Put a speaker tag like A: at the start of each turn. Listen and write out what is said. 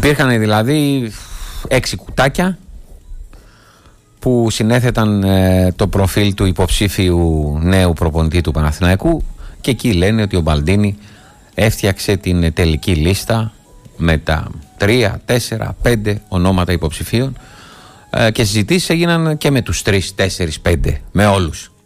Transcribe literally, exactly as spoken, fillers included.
A: Υπήρχαν δηλαδή έξι κουτάκια που συνέθεταν ε, το προφίλ του υποψήφιου νέου προπονητή του Παναθηναϊκού και εκεί λένε ότι ο Μπαλντίνι έφτιαξε την τελική λίστα με τα τρία, τέσσερα, πέντε ονόματα υποψηφίων ε, και συζητήσεις έγιναν και με τους τρεις, τέσσερις, πέντε, με όλους.